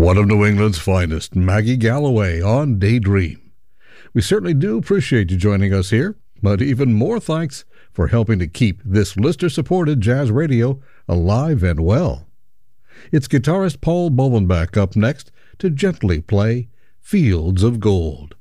one of New England's finest, Maggie Galloway, on Daydream. We certainly do appreciate you joining us here, but even more thanks for helping to keep this listener-supported jazz radio alive and well. It's guitarist Paul Bovenbach up next to gently play Fields of Gold.